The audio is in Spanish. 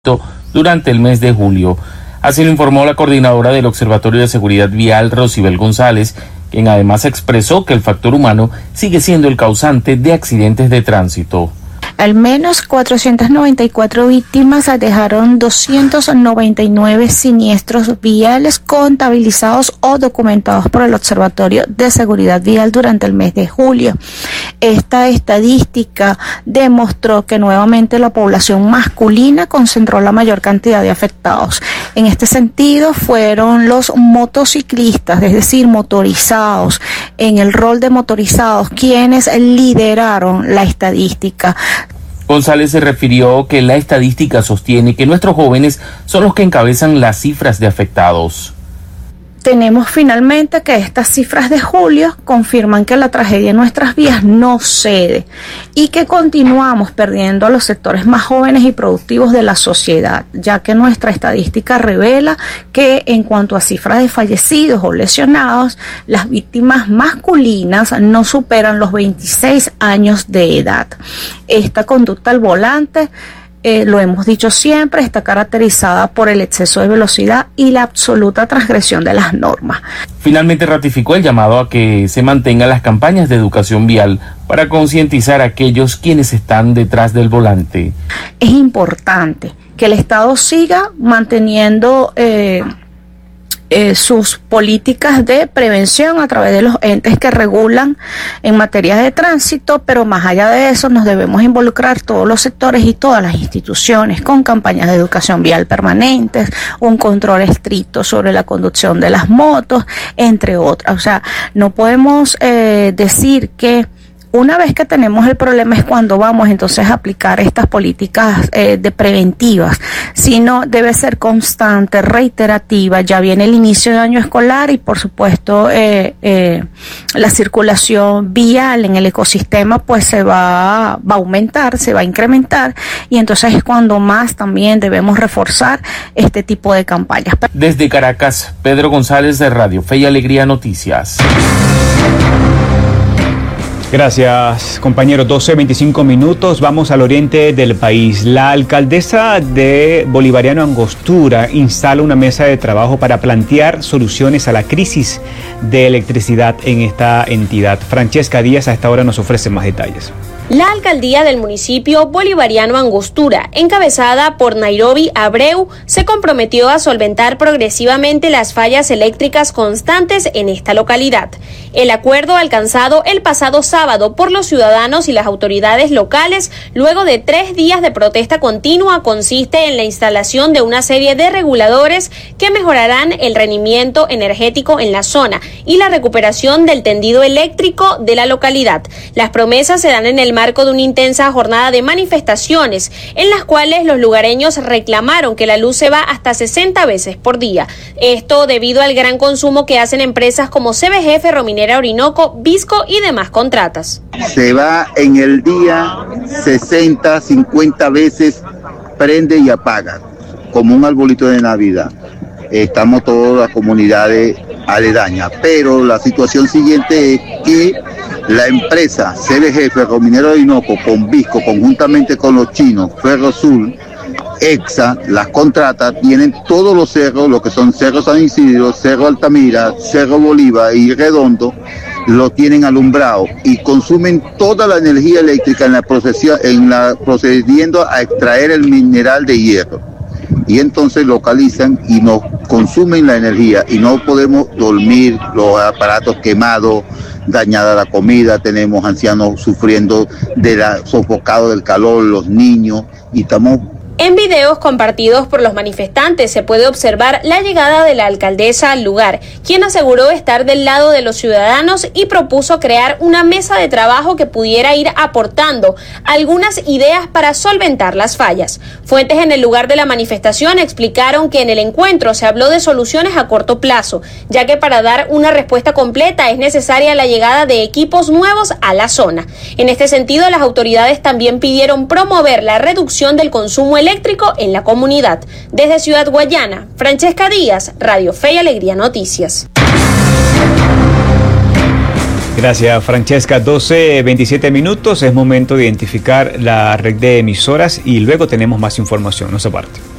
durante el mes de julio. Así lo informó la coordinadora del Observatorio de Seguridad Vial, Rosibel González, quien además expresó que el factor humano sigue siendo el causante de accidentes de tránsito. Al menos 494 víctimas dejaron 299 siniestros viales contabilizados o documentados por el Observatorio de Seguridad Vial durante el mes de julio. Esta estadística demostró que nuevamente la población masculina concentró la mayor cantidad de afectados. En este sentido, fueron los motociclistas, es decir, motorizados, en el rol de motorizados, quienes lideraron la estadística. González se refirió que la estadística sostiene que nuestros jóvenes son los que encabezan las cifras de afectados. Tenemos finalmente que estas cifras de julio confirman que la tragedia en nuestras vías no cede y que continuamos perdiendo a los sectores más jóvenes y productivos de la sociedad, ya que nuestra estadística revela que en cuanto a cifras de fallecidos o lesionados, las víctimas masculinas no superan los 26 años de edad. Esta conducta al volante, lo hemos dicho siempre, está caracterizada por el exceso de velocidad y la absoluta transgresión de las normas. Finalmente ratificó el llamado a que se mantengan las campañas de educación vial para concientizar a aquellos quienes están detrás del volante. Es importante que el Estado siga manteniendo sus políticas de prevención a través de los entes que regulan en materia de tránsito, pero más allá de eso nos debemos involucrar todos los sectores y todas las instituciones con campañas de educación vial permanentes, un control estricto sobre la conducción de las motos, entre otras. O sea, no podemos decir que una vez que tenemos el problema es cuando vamos entonces a aplicar estas políticas de preventivas, sino debe ser constante, reiterativa. Ya viene el inicio de año escolar y por supuesto la circulación vial en el ecosistema pues se va a aumentar, se va a incrementar y entonces es cuando más también debemos reforzar este tipo de campañas. Desde Caracas, Pedro González de Radio Fe y Alegría Noticias. Gracias, compañero. 12:25 minutos. Vamos al oriente del país. La alcaldesa de Bolivariano Angostura instala una mesa de trabajo para plantear soluciones a la crisis de electricidad en esta entidad. Francesca Díaz a esta hora nos ofrece más detalles. La alcaldía del municipio Bolivariano Angostura, encabezada por Nairobi Abreu, se comprometió a solventar progresivamente las fallas eléctricas constantes en esta localidad. El acuerdo alcanzado el pasado sábado por los ciudadanos y las autoridades locales, luego de 3 días de protesta continua, consiste en la instalación de una serie de reguladores que mejorarán el rendimiento energético en la zona y la recuperación del tendido eléctrico de la localidad. Las promesas se dan en el marco de una intensa jornada de manifestaciones en las cuales los lugareños reclamaron que la luz se va hasta 60 veces por día. Esto debido al gran consumo que hacen empresas como CBG, Ferrominera Orinoco, Visco y demás contratas. Se va en el día 60, 50 veces, prende y apaga, como un arbolito de Navidad. Estamos todas las comunidades aledañas, pero la situación siguiente es que la empresa CBG Ferrominera Orinoco con Visco, conjuntamente con los chinos Ferrosul, EXA, las contratas, tienen todos los cerros, lo que son Cerro San Isidro, Cerro Altamira, Cerro Bolívar y Redondo, lo tienen alumbrado y consumen toda la energía eléctrica procediendo a extraer el mineral de hierro. Y entonces localizan y nos consumen la energía y no podemos dormir, los aparatos quemados, dañada la comida, tenemos ancianos sufriendo sofocados del calor, los niños, y estamos... En videos compartidos por los manifestantes se puede observar la llegada de la alcaldesa al lugar, quien aseguró estar del lado de los ciudadanos y propuso crear una mesa de trabajo que pudiera ir aportando algunas ideas para solventar las fallas. Fuentes en el lugar de la manifestación explicaron que en el encuentro se habló de soluciones a corto plazo, ya que para dar una respuesta completa es necesaria la llegada de equipos nuevos a la zona. En este sentido, las autoridades también pidieron promover la reducción del consumo eléctrico en la comunidad. Desde Ciudad Guayana, Francesca Díaz, Radio Fe y Alegría Noticias. Gracias, Francesca. 12:27 minutos. Es momento de identificar la red de emisoras y luego tenemos más información. No se aparte.